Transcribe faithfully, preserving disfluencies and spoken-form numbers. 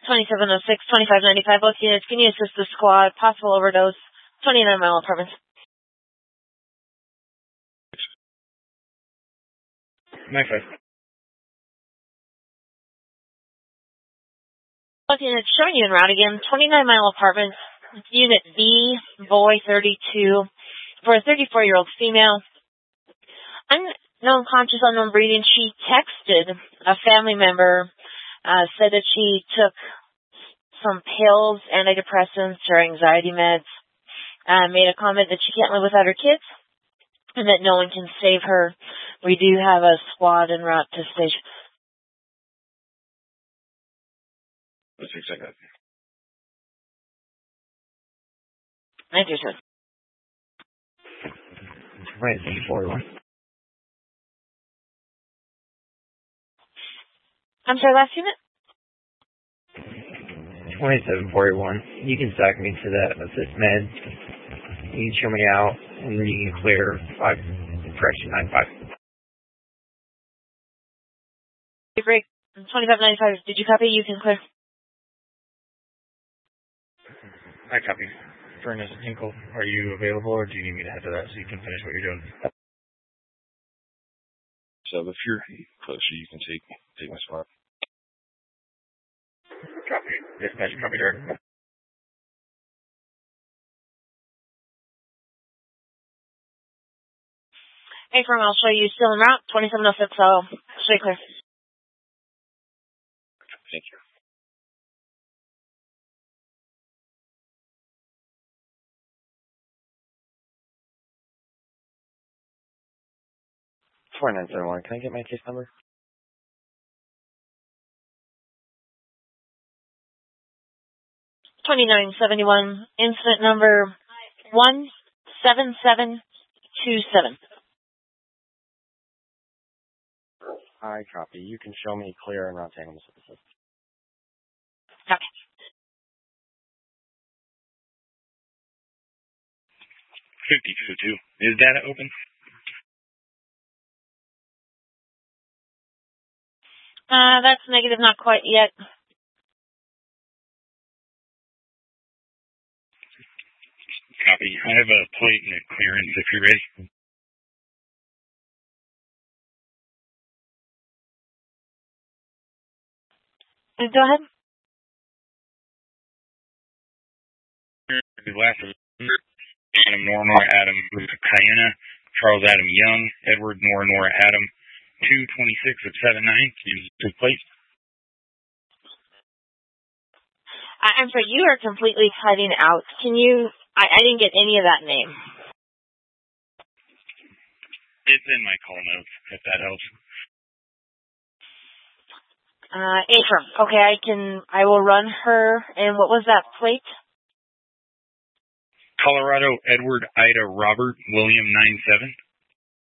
twenty-seven oh six, twenty-five ninety-five. Both units, can you assist the squad? Possible overdose. twenty-nine Mile Apartments. nine five. Both units, showing you en route again. twenty-nine Mile Apartments. Unit B, boy thirty-two, for a thirty-four-year-old female. Unknown conscious, unknown breathing. She texted a family member, uh, said that she took some pills, antidepressants, or anxiety meds. Uh, made a comment that she can't live without her kids, and that no one can save her. We do have a squad en route to station. Let's check that. Thank you, sir. Right, forty-one. I'm sorry, last unit? twenty-seven forty-one. You can stack me to that assist med. You can show me out, and then you can clear five, correction, nine five. Break. twenty-five ninety-five. Did you copy? You can clear. I copy. Furnace Hinkle, are you available, or do you need me to head to that so you can finish what you're doing? So if you're closer, you can take take my spot. Copy. Dispatch, copy, direct. Hey, firm, I'll show you still en route. twenty-seven oh six, I'll show you clear. Thank you. four nine seven one, can I get my case number? twenty-nine seventy-one, incident number one seven seven two seven. I copy. You can show me clear and route to animal services. Copy. fifty-two two. Is data open? Uh, that's negative, not quite yet. Copy. I have a plate and a clearance if you're ready. Go ahead. Last Adam Nora Nora Adam Cayena, Charles Adam Young, Edward Nora Nora Adam, two twenty-six of seven nine. Use the plate. I'm sorry, you are completely cutting out. Can you, I, I didn't get any of that name. It's in my call notes, if that helps. Uh, Abram. Okay, I can, I will run her. And what was that plate? Colorado Edward Ida Robert William nine seven.